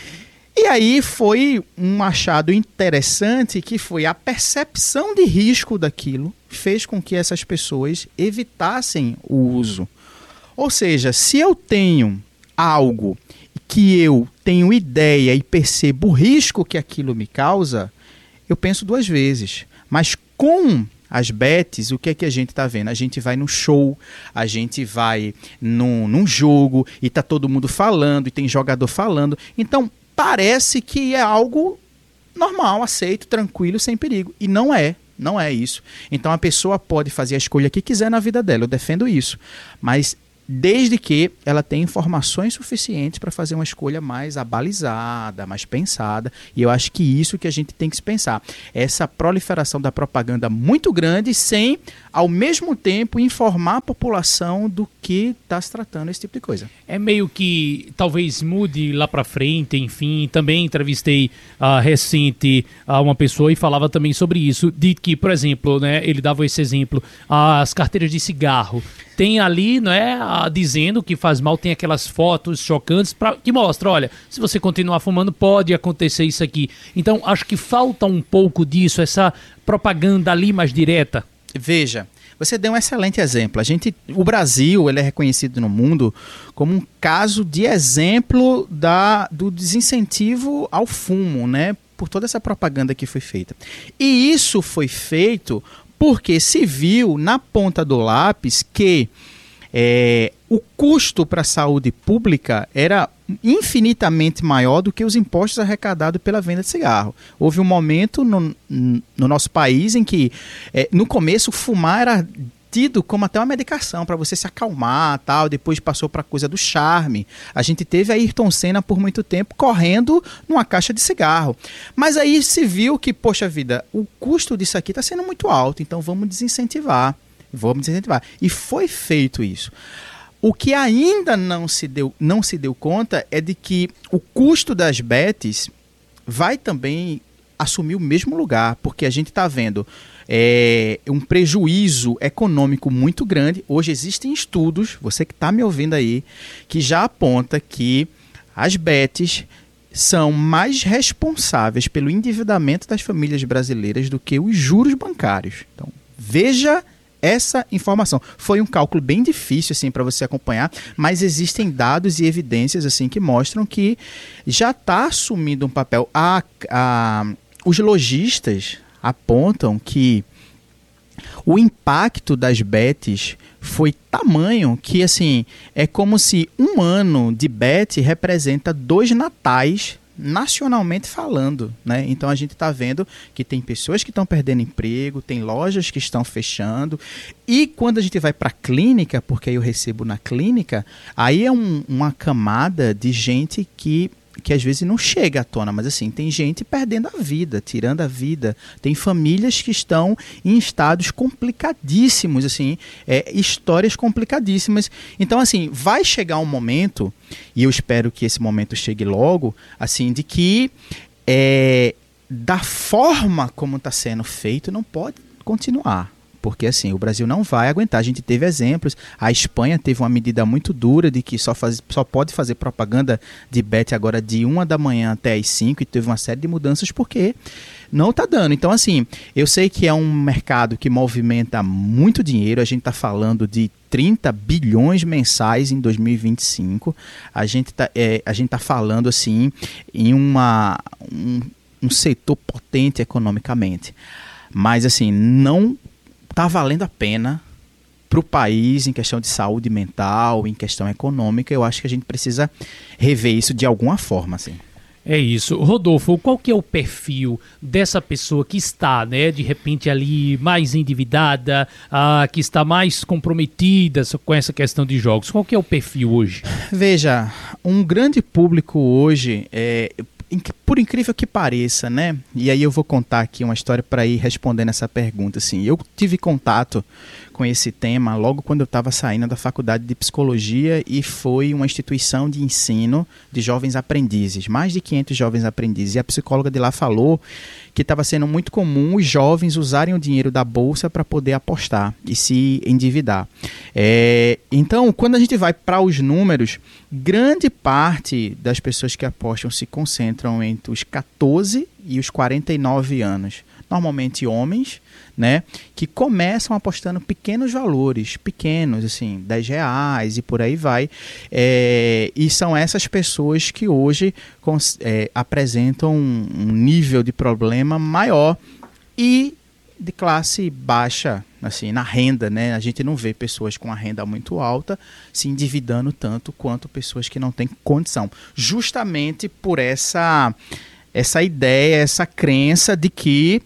E aí foi um achado interessante que foi a percepção de risco daquilo fez com que essas pessoas evitassem o uso. Ou seja, se eu tenho algo que eu tenho ideia e percebo o risco que aquilo me causa, eu penso duas vezes. Mas com as bets, o que é que a gente está vendo? A gente vai no show, a gente vai num, num jogo e está todo mundo falando e tem jogador falando. Então, parece que é algo normal, aceito, tranquilo, sem perigo. E não é, não é isso. Então, a pessoa pode fazer a escolha que quiser na vida dela, eu defendo isso. Mas desde que ela tenha informações suficientes para fazer uma escolha mais abalizada, mais pensada. E eu acho que isso que a gente tem que se pensar. Essa proliferação da propaganda muito grande sem, ao mesmo tempo, informar a população do que está se tratando, esse tipo de coisa. É meio que talvez mude lá para frente, enfim. Também entrevistei uh, recente uh, uma pessoa e falava também sobre isso, de que, por exemplo, né, ele dava esse exemplo, uh, as carteiras de cigarro. Tem ali, né, uh, dizendo que faz mal, tem aquelas fotos chocantes pra, que mostram, olha, se você continuar fumando pode acontecer isso aqui. Então, acho que falta um pouco disso, essa propaganda ali mais direta. Veja, você deu um excelente exemplo. A gente, o Brasil, ele é reconhecido no mundo como um caso de exemplo da, do desincentivo ao fumo, né, por toda essa propaganda que foi feita. E isso foi feito porque se viu na ponta do lápis que é, o custo para a saúde pública era infinitamente maior do que os impostos arrecadados pela venda de cigarro. Houve um momento no, no nosso país em que, é, no começo, fumar era tido como até uma medicação para você se acalmar, tal. Depois passou para a coisa do charme. A gente teve a Ayrton Senna por muito tempo correndo numa caixa de cigarro. Mas aí se viu que, poxa vida, o custo disso aqui está sendo muito alto, então vamos desincentivar. Vamos desincentivar. E foi feito isso. O que ainda não se deu, não se deu conta é de que o custo das bets vai também assumir o mesmo lugar, porque a gente está vendo é, um prejuízo econômico muito grande. Hoje existem estudos, você que está me ouvindo aí, que já aponta que as bets são mais responsáveis pelo endividamento das famílias brasileiras do que os juros bancários. Então, veja essa informação. Foi um cálculo bem difícil assim, para você acompanhar, mas existem dados e evidências assim, que mostram que já está assumindo um papel. A, a, os lojistas apontam que o impacto das bets foi tamanho que assim, é como se um ano de bet representa dois natais nacionalmente falando, né? Então a gente está vendo que tem pessoas que estão perdendo emprego, tem lojas que estão fechando, e quando a gente vai para a clínica, porque aí eu recebo na clínica, aí é um, uma camada de gente que que às vezes não chega à tona, mas assim, tem gente perdendo a vida, tirando a vida, tem famílias que estão em estados complicadíssimos, assim, é, histórias complicadíssimas. Então, assim, vai chegar um momento, e eu espero que esse momento chegue logo, assim, de que é, da forma como está sendo feito, não pode continuar. Porque assim, o Brasil não vai aguentar. A gente teve exemplos, a Espanha teve uma medida muito dura de que só, faz, só pode fazer propaganda de bet agora de uma da manhã até as cinco, e teve uma série de mudanças porque não está dando. Então assim, eu sei que é um mercado que movimenta muito dinheiro, a gente está falando de trinta bilhões mensais em dois mil e vinte e cinco, a gente está é, a gente tá falando assim em uma, um, um setor potente economicamente, mas assim, não está valendo a pena para o país em questão de saúde mental, em questão econômica. Eu acho que a gente precisa rever isso de alguma forma, assim. É isso. Rodolfo, qual que é o perfil dessa pessoa que está, né, de repente ali mais endividada, ah, que está mais comprometida com essa questão de jogos? Qual que é o perfil hoje? Veja, um grande público hoje, é, por incrível que pareça, né? E aí eu vou contar aqui uma história para ir respondendo essa pergunta. Assim, eu tive contato com esse tema logo quando eu estava saindo da faculdade de psicologia, e foi uma instituição de ensino de jovens aprendizes, mais de quinhentos jovens aprendizes, e a psicóloga de lá falou que estava sendo muito comum os jovens usarem o dinheiro da bolsa para poder apostar e se endividar. É, então, quando a gente vai para os números, grande parte das pessoas que apostam se concentram entre os catorze e os quarenta e nove anos. Normalmente homens, né, que começam apostando pequenos valores, pequenos, assim, dez reais e por aí vai. É, e são essas pessoas que hoje é, apresentam um, um nível de problema maior e de classe baixa, assim, na renda, né? A gente não vê pessoas com a renda muito alta se endividando tanto quanto pessoas que não têm condição. Justamente por essa, essa ideia, essa crença de que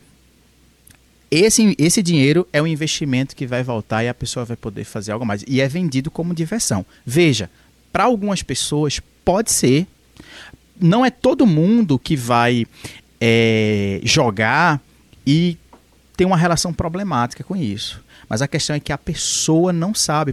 Esse, esse dinheiro é um investimento que vai voltar e a pessoa vai poder fazer algo mais. E é vendido como diversão. Veja, para algumas pessoas pode ser. Não é todo mundo que vai é, jogar e tem uma relação problemática com isso. Mas a questão é que a pessoa não sabe.